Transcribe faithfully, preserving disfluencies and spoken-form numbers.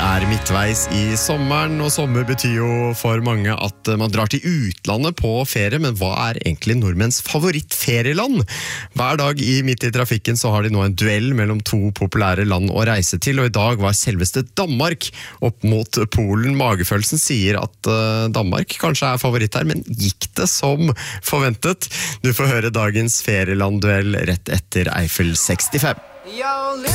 er midtveis i sommeren, og sommer betyr jo for mange at man drar til utlandet på ferie, men hva er egentlig nordmenns favorittferieland? Hver dag i Midt i trafikken så har de nå en duell mellom to populære land å reise til, og i dag var selveste Danmark opp mot Polen. Magefølelsen sier at Danmark kanskje er favoritt her, men gikk det som forventet? Du får høre dagens ferielandduell rett etter Eiffel sekstifem.